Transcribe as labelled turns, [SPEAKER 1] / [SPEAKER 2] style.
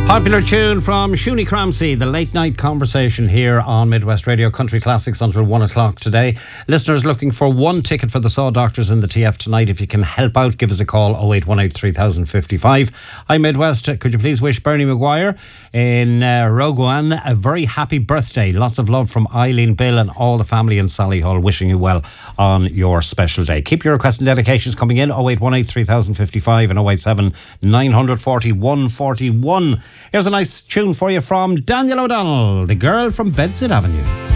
[SPEAKER 1] Popular tune from Shuni Cramsey, the late night conversation here on Midwest Radio Country Classics until 1 o'clock today. Listeners looking for one ticket for the Saw Doctors in the TF tonight. If you can help out, give us a call 0818 3055. Hi Midwest, could you please wish Bernie Maguire in Rogoan a very happy birthday. Lots of love from Eileen, Bill and all the family in Solihull, wishing you well on your special day. Keep your requests and dedications coming in 0818 3055 and 087 940 141. Here's a nice tune for you from Daniel O'Donnell, The Girl from Bedsit Avenue.